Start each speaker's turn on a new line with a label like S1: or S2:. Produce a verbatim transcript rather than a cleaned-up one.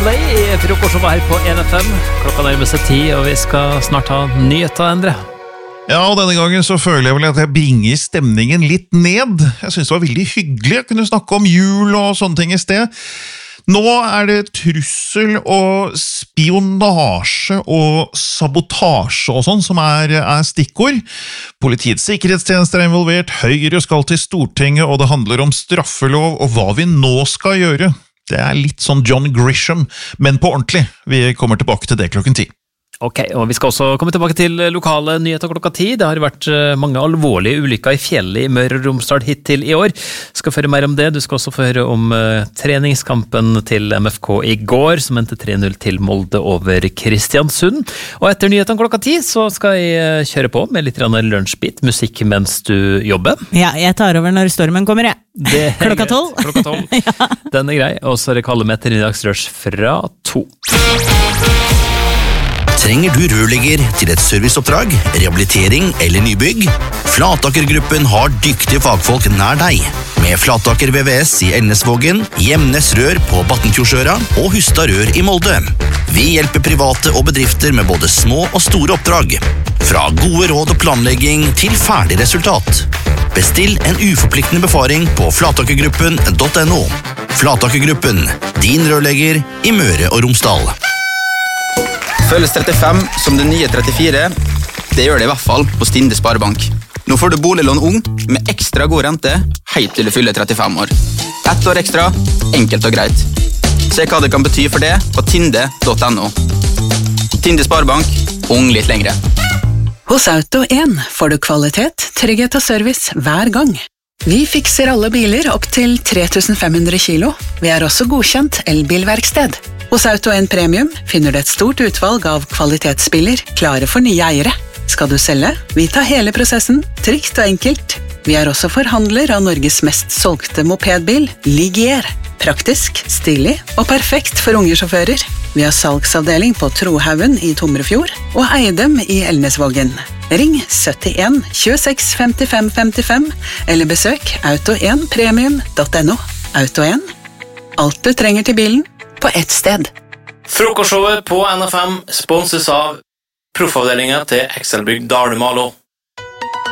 S1: Coldplay i frokostshowet her på N F M. Klokka nærmer seg ti, og vi skal snart ha nyheter, Endre.
S2: Ja, og denne gangen så føler jeg vel at jeg bringer stemningen litt ned. Jeg synes det var veldig hyggelig å kunne snakke om jul og sånne ting i sted. Nå er det trussel og spionasje og sabotasje og sånn som er, er stikkord. Politiets sikkerhetstjenester er involvert, Høyre skal til Stortinget, og det handler om straffelov og hva vi nå skal gjøre. Det er litt sånn John Grisham, men på ordentlig. Vi kommer tilbake til det klokken ti.
S1: Ok, og vi skal også komme tilbake til lokale nyheter klokka ti. Det har vært mange alvorlige ulykker i fjellet i Møre og Romsdal hittil i år. Skal få høre mer om det. Du skal også få høre om uh, treningskampen til M F K i går, som endte tre null til Molde over Kristiansund. Og etter nyhetene klokka ti så skal jeg kjøre på med litt lunsjbit, musikk mens du jobber.
S3: Ja, jeg tar over når stormen kommer, jeg.
S1: Det er
S3: klokka tolv.
S1: Klokka tolv. Ja. Den er grei. Og så er det Kalle med etter middagsrush fra to.
S4: Trenger du rørlegger til et serviceoppdrag, rehabilitering eller nybygg? Flataker-gruppen har dyktige fagfolk nær deg. Med Flataker V V S i Elnesvågen, Gjemnes Rør på Battenfjordsøra og Hustad Rør i Molde. Vi hjelper private og bedrifter med både små og store oppdrag. Fra gode råd og planlegging til ferdig resultat. Bestill en uforpliktende befaring på flatakergruppen punktum no. Flatakergruppen, din rørlegger i Møre og Romsdal.
S5: Føles trettifem som det nye trettifire. Det gjør det i hvert fall på Stinde Sparebank. Nå får du boliglån ung med ekstra god rente helt til du fyller trettifem år. Ett år ekstra, enkelt og greit. Se hva det kan bety for det på tinde punktum no. Tinde Sparebank, ung litt lengre.
S6: Hos Auto en får du kvalitet, trygghet og service hver gang. Vi fikser alle biler opp til tre tusen fem hundre kilo. Vi er også godkjent elbilverksted. Hos Auto en Premium finner du et stort utvalg av kvalitetsbiler klare for nye eiere. Skal du selge? Vi tar hele prosessen, trygt og enkelt. Vi er også forhandler av Norges mest solgte mopedbil, Ligier. Praktisk, stilig og perfekt for unge sjåfører. Vi har salgsavdeling på Trohaugen i Tomrefjord og Eidem i Elnesvågen. Ring syttien tjueseks femtifem femtifem eller besøk auto en premium punktum no. Auto en. Alt du trenger til bilen på ett sted.
S7: Frokostshowet på N F M sponses av proffavdelingen til Excelbygg Dale Malo.